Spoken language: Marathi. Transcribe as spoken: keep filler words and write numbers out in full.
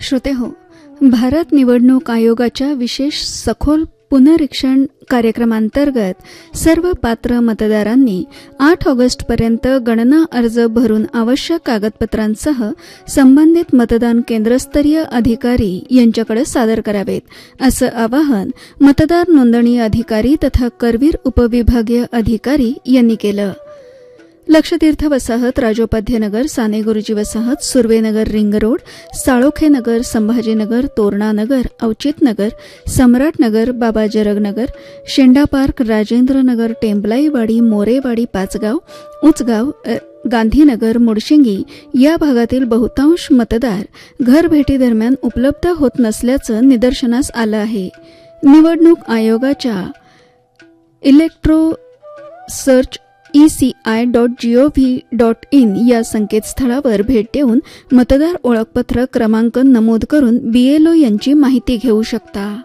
श्रोतेहो, भारत निवडणूक आयोगाच्या विशेष सखोल पुनरीक्षण कार्यक्रमांतर्गत सर्व पात्र मतदारांनी आठ ऑगस्टपर्यंत गणना अर्ज भरून आवश्यक कागदपत्रांसह संबंधित मतदान केंद्रस्तरीय अधिकारी यांच्याकडे सादर करावेत, असं आवाहन मतदार नोंदणी अधिकारी तथा करवीर उपविभागीय अधिकारी यांनी केलं. लक्षतीर्थ वसाहत, राजोपाध्यनगर, साने गुरुजी वसाहत, सुर्वेनगर रिंग रोड, साळोखेनगर, संभाजीनगर, तोरणानगर, औचितनगर, सम्राटनगर, बाबा जरगनगर, शेंडा पार्क, राजेंद्रनगर, टेंबलाईवाडी, मोरेवाडी, पाचगाव, उचगाव, गांधीनगर, मुडशिंगी या भागातील बहुतांश मतदार घरभेटीदरम्यान उपलब्ध होत नसल्याचं निदर्शनास आलं आहे. निवडणूक आयोगाच्या electro search E C I dot G O V dot in या संकेतस्थळावर भेट देऊन मतदार ओळखपत्र क्रमांक नमूद करून बीएलओ यांची माहिती घेऊ शकता.